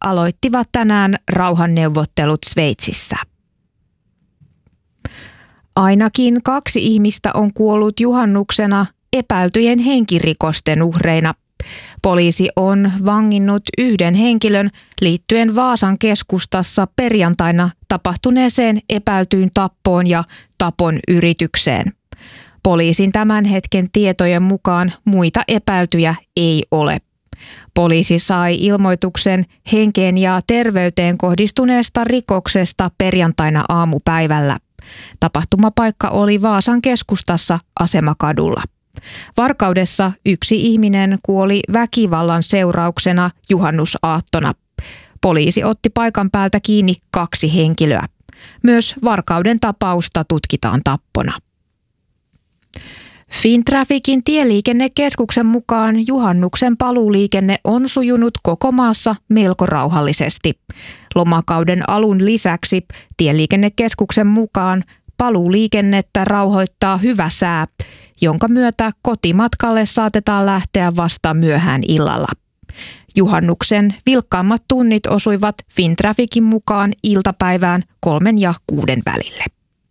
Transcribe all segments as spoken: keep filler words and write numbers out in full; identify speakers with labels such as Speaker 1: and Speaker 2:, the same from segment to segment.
Speaker 1: aloittivat tänään rauhanneuvottelut Sveitsissä. Ainakin kaksi ihmistä on kuollut juhannuksena epäiltyjen henkirikosten uhreina. Poliisi on vanginnut yhden henkilön liittyen Vaasan keskustassa perjantaina tapahtuneeseen epäiltyyn tappoon ja tapon yritykseen. Poliisin tämän hetken tietojen mukaan muita epäiltyjä ei ole. Poliisi sai ilmoituksen henkeen ja terveyteen kohdistuneesta rikoksesta perjantaina aamupäivällä. Tapahtumapaikka oli Vaasan keskustassa Asemakadulla. Varkaudessa yksi ihminen kuoli väkivallan seurauksena juhannusaattona. Poliisi otti paikan päältä kiinni kaksi henkilöä. Myös Varkauden tapausta tutkitaan tappona. Fintrafficin tieliikennekeskuksen mukaan juhannuksen paluuliikenne on sujunut koko maassa melko rauhallisesti. Lomakauden alun lisäksi tieliikennekeskuksen mukaan paluuliikennettä rauhoittaa hyvä sää, jonka myötä kotimatkalle saatetaan lähteä vasta myöhään illalla. Juhannuksen vilkkaammat tunnit osuivat Fintrafficin mukaan iltapäivään kolmen ja kuuden välille.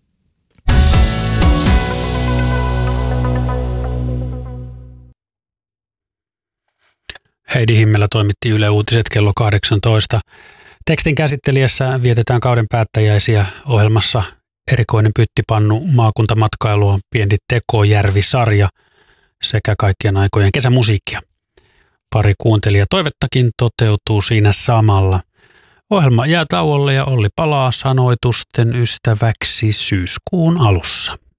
Speaker 2: Heidi Himmelä toimitti Yle Uutiset kello kahdeksantoista. Tekstin käsittelijässä vietetään kauden päättäjäisiä ohjelmassa erikoinen pyttipannu, maakuntamatkailua, pieni Tekojärvi-sarja sekä kaikkien aikojen kesämusiikkia. Pari kuuntelijatoivettakin toteutuu siinä samalla. Ohjelma jää tauolle ja Olli palaa sanoitusten ystäväksi syyskuun alussa.